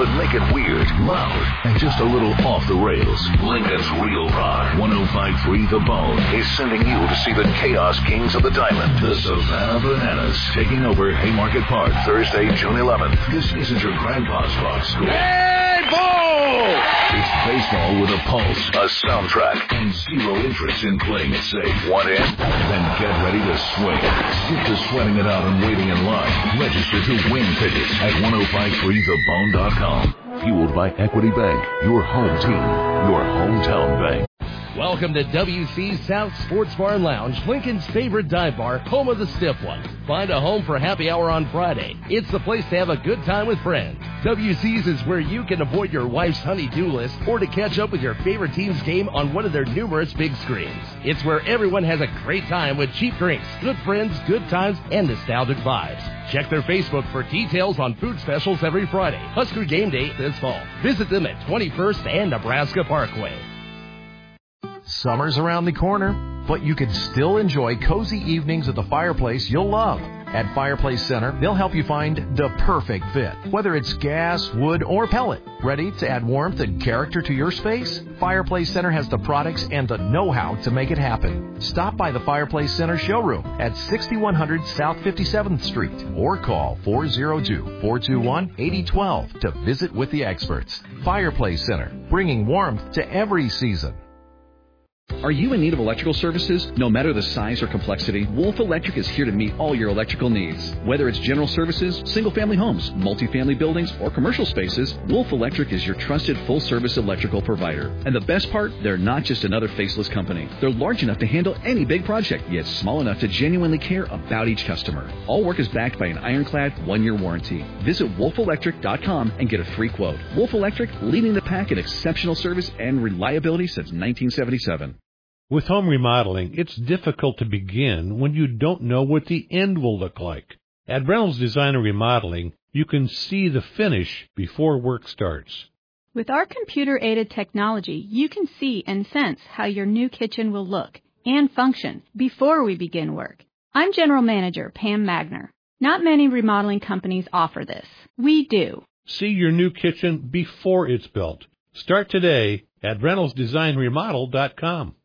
but make it weird, loud, and just a little off the rails. Lincoln's Real Rock 105.3 The Bone is sending you to see the Chaos Kings of the Diamond, the Savannah Bananas, taking over Haymarket Park Thursday, June 11th. This isn't your grandpa's rock school. Hey, ball! It's baseball with a pulse, a soundtrack, and zero interest in playing it safe. Want in? Then get ready to swing. Skip to sweating it out and waiting in line. Register to win tickets at 1053thebone.com. Fueled by Equity Bank, your home team, your hometown bank. Welcome to WC South Sports Bar and Lounge, Lincoln's favorite dive bar, home of the stiff one. Find a home for happy hour on Friday. It's the place to have a good time with friends. WC's is where you can avoid your wife's honey-do list or to catch up with your favorite team's game on one of their numerous big screens. It's where everyone has a great time with cheap drinks, good friends, good times, and nostalgic vibes. Check their Facebook for details on food specials every Friday. Husker game day this fall. Visit them at 21st and Nebraska Parkway. Summer's around the corner, but you can still enjoy cozy evenings at the fireplace you'll love. At Fireplace Center, they'll help you find the perfect fit, whether it's gas, wood, or pellet. Ready to add warmth and character to your space? Fireplace Center has the products and the know-how to make it happen. Stop by the Fireplace Center showroom at 6100 South 57th Street or call 402-421-8012 to visit with the experts. Fireplace Center, bringing warmth to every season. Are you in need of electrical services? No matter the size or complexity, Wolf Electric is here to meet all your electrical needs. Whether it's general services, single-family homes, multifamily buildings, or commercial spaces, Wolf Electric is your trusted full-service electrical provider. And the best part, they're not just another faceless company. They're large enough to handle any big project, yet small enough to genuinely care about each customer. All work is backed by an ironclad 1-year warranty. Visit wolfelectric.com and get a free quote. Wolf Electric, leading the pack in exceptional service and reliability since 1977. With home remodeling, it's difficult to begin when you don't know what the end will look like. At Reynolds Design and Remodeling, you can see the finish before work starts. With our computer-aided technology, you can see and sense how your new kitchen will look and function before we begin work. I'm General Manager Pam Magner. Not many remodeling companies offer this. We do. See your new kitchen before it's built. Start today at ReynoldsDesignRemodel.com.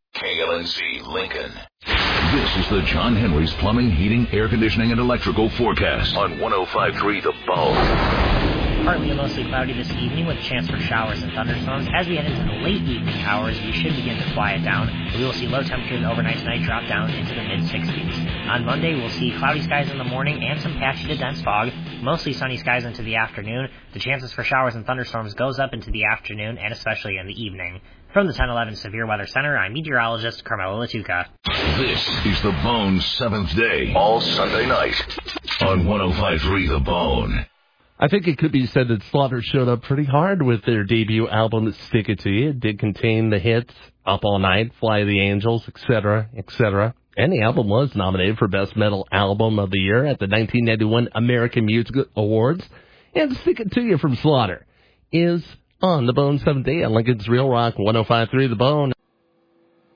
KLNC Lincoln. This is the John Henry's Plumbing, Heating, Air Conditioning, and Electrical forecast on 105.3 The Bone. Partly to mostly cloudy this evening with a chance for showers and thunderstorms. As we head into the late evening hours, we should begin to quiet down. We will see low temperatures overnight tonight drop down into the mid-60s. On Monday, we'll see cloudy skies in the morning and some patchy to dense fog. Mostly sunny skies into the afternoon. The chances for showers and thunderstorms goes up into the afternoon and especially in the evening. From the 1011 Severe Weather Center, I'm meteorologist Carmelo Latuca. This is The Bone's 7th day, all Sunday night on 105.3 The Bone. I think it could be said that Slaughter showed up pretty hard with their debut album, Stick It To You. It did contain the hits, Up All Night, Fly the Angels, etc., etc. And the album was nominated for Best Metal Album of the Year at the 1991 American Music Awards. And Stick It To You from Slaughter is on The Bone's 7th day on Lincoln's Real Rock 105.3 The Bone.